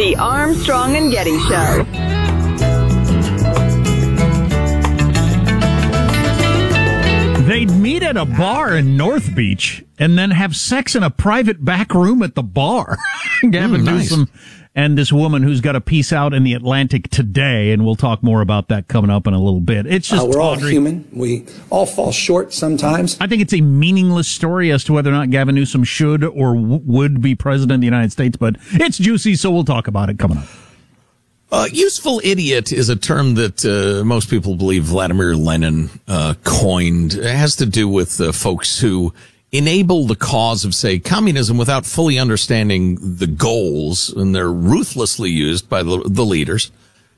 The Armstrong and Getty Show. They'd meet at a bar in North Beach and then have sex in a private back room at the bar. Gavin Newsom and this woman who's got a piece out in the Atlantic today, and we'll talk more about that coming up in a little bit. It's just we're all human. We all fall short sometimes. I think it's a meaningless story as to whether or not Gavin Newsom should or would be president of the United States, but it's juicy, so we'll talk about it coming up. Useful idiot is a term that most people believe Vladimir Lenin coined. It has to do with folks who enable the cause of, say, communism without fully understanding the goals, and they're ruthlessly used by the leaders,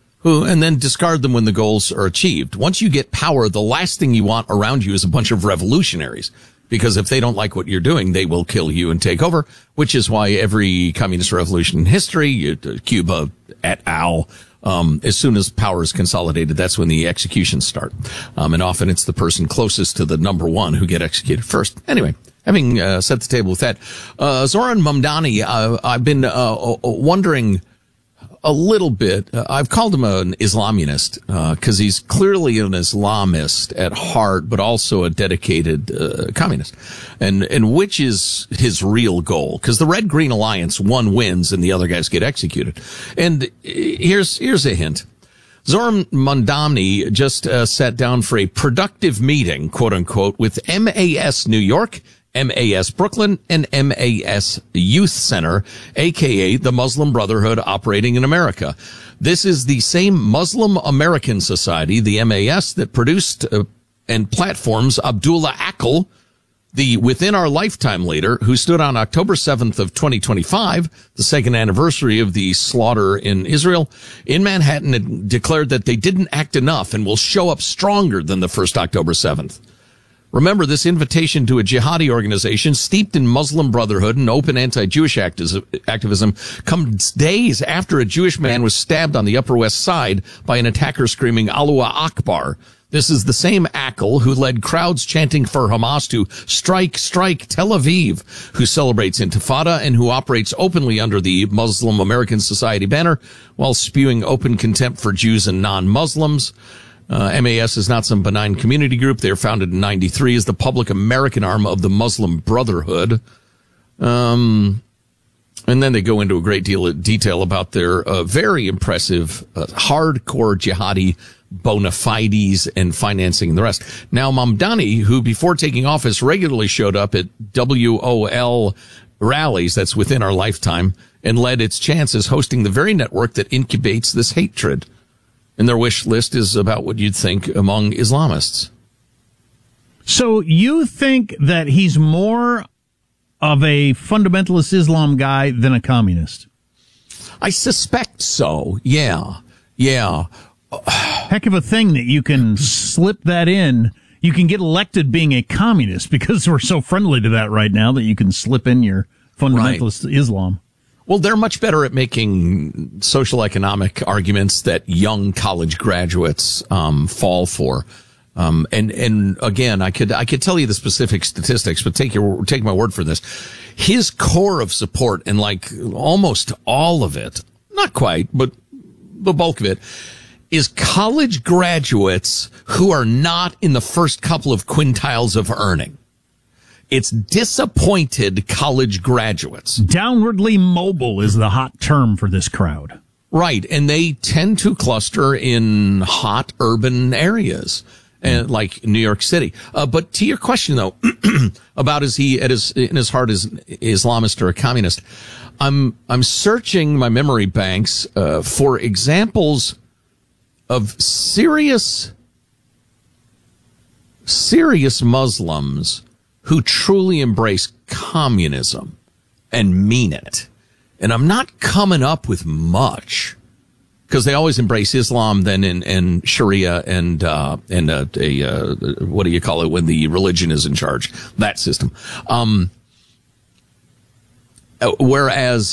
and then discard them when the goals are achieved. Once you get power, the last thing you want around you is a bunch of revolutionaries, because if they don't like what you're doing, they will kill you and take over, which is why every communist revolution in history, Cuba et al., as soon as power is consolidated, that's when the executions start. And often it's the person closest to the number one who get executed first. Anyway, having set the table with that, Zoran Mamdani, I've been wondering a little bit. I've called him an Islamist because he's clearly an Islamist at heart, but also a dedicated communist. And which is his real goal? Because the Red-Green Alliance, one wins and the other guys get executed. And here's a hint. Zoran Mamdani just sat down for a productive meeting, quote unquote, with MAS New York, MAS Brooklyn, and MAS Youth Center, aka the Muslim Brotherhood operating in America. This is the same Muslim American Society, the MAS, that produced and platforms Abdullah Akil, the Within Our Lifetime leader, who stood on October 7th of 2025, the second anniversary of the slaughter in Israel, in Manhattan, and declared that they didn't act enough and will show up stronger than the first October 7th. Remember, this invitation to a jihadi organization steeped in Muslim Brotherhood and open anti-Jewish activism comes days after a Jewish man was stabbed on the Upper West Side by an attacker screaming Allahu Akbar. This is the same Akil who led crowds chanting for Hamas to strike, strike Tel Aviv, who celebrates Intifada and who operates openly under the Muslim American Society banner while spewing open contempt for Jews and non-Muslims. MAS is not some benign community group. They were founded in 1993 as the public American arm of the Muslim Brotherhood. And then they go into a great deal of detail about their very impressive hardcore jihadi bona fides and financing and the rest. Now, Mamdani, who before taking office regularly showed up at WOL rallies, that's Within Our Lifetime, and led its chances hosting the very network that incubates this hatred. And their wish list is about what you'd think among Islamists. So you think that he's more of a fundamentalist Islam guy than a communist? I suspect so. Yeah. Heck of a thing that you can slip that in. You can get elected being a communist because we're so friendly to that right now that you can slip in your fundamentalist Islam. Well, they're much better at making social economic arguments that young college graduates fall for. And again, I could tell you the specific statistics, but take my word for this. His core of support, and like almost all of it, not quite, but the bulk of it, is college graduates who are not in the first couple of quintiles of earning. It's disappointed college graduates. Downwardly mobile is the hot term for this crowd. Right, and they tend to cluster in hot urban areas, and like New York City. But to your question, though, about is he in his heart is Islamist or a communist? I'm searching my memory banks for examples of serious Muslims who truly embrace communism and mean it. And I'm not coming up with much, because they always embrace Islam then and Sharia and what do you call it when the religion is in charge? That system. Whereas